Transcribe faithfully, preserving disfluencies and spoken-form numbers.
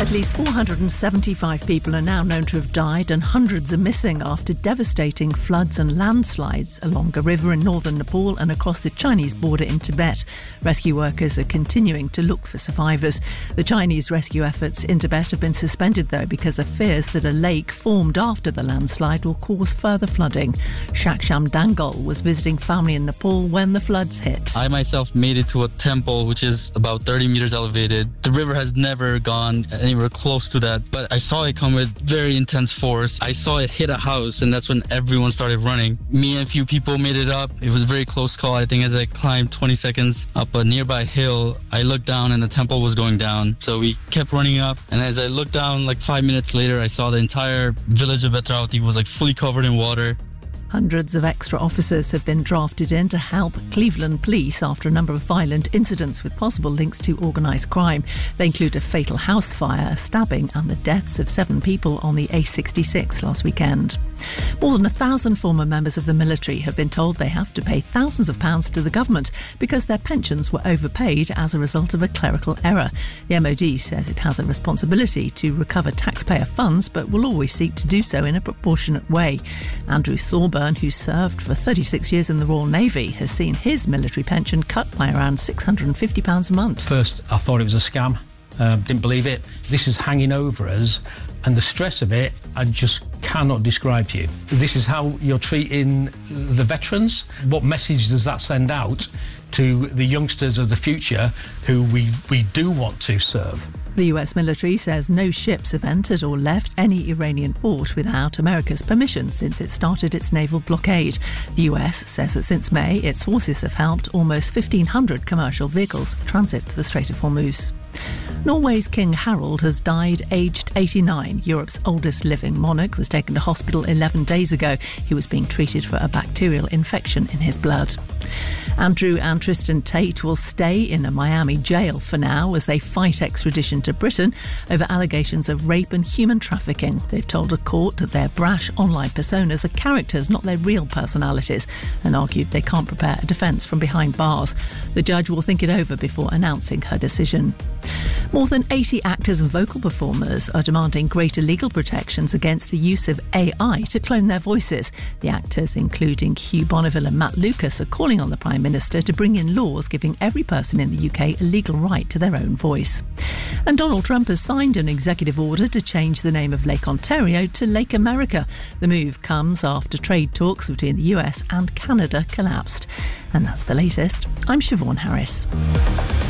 At least four hundred seventy-five people are now known to have died and hundreds are missing after devastating floods and landslides along a river in northern Nepal and across the Chinese border in Tibet. Rescue workers are continuing to look for survivors. The Chinese rescue efforts in Tibet have been suspended, though, because of fears that a lake formed after the landslide will cause further flooding. Shaksham Dangal was visiting family in Nepal when the floods hit. I myself made it to a temple which is about thirty metres elevated. The river has never gone anywhere close to that, but I saw it come with very intense force. I saw it hit a house, and that's when everyone started running. Me and a few people made it up. It was a very close call. I think as I climbed twenty seconds up a nearby hill, I looked down and the temple was going down. So we kept running up, and as I looked down, like five minutes later, I saw the entire village of Betravati was like fully covered in water. Hundreds of extra officers have been drafted in to help Cleveland police after a number of violent incidents with possible links to organised crime. They include a fatal house fire, a stabbing and the deaths of seven people on the A sixty-six last weekend. More than a thousand former members of the military have been told they have to pay thousands of pounds to the government because their pensions were overpaid as a result of a clerical error. The M O D says it has a responsibility to recover taxpayer funds, but will always seek to do so in a proportionate way. Andrew Thorburn, who served for thirty-six years in the Royal Navy, has seen his military pension cut by around six hundred fifty pounds a month. First, I thought it was a scam. Uh, didn't believe it. This is hanging over us, and the stress of it, I just cannot describe to you. This is how you're treating the veterans. What message does that send out to the youngsters of the future who we, we do want to serve? The U S military says no ships have entered or left any Iranian port without America's permission since it started its naval blockade. The U S says that since May, its forces have helped almost fifteen hundred commercial vehicles transit the Strait of Hormuz. Norway's King Harald has died aged eighty-nine. Europe's oldest living monarch was taken to hospital eleven days ago. He was being treated for a bacterial infection in his blood. Andrew and Tristan Tate will stay in a Miami jail for now as they fight extradition to Britain over allegations of rape and human trafficking. They've told a court that their brash online personas are characters, not their real personalities, and argued they can't prepare a defence from behind bars. The judge will think it over before announcing her decision. More than eighty actors and vocal performers are demanding greater legal protections against the use of A I to clone their voices. The actors, including Hugh Bonneville and Matt Lucas, are calling on the Prime Minister to bring in laws giving every person in the U K a legal right to their own voice. And Donald Trump has signed an executive order to change the name of Lake Ontario to Lake America. The move comes after trade talks between the U S and Canada collapsed. And that's the latest. I'm Siobhan Harris.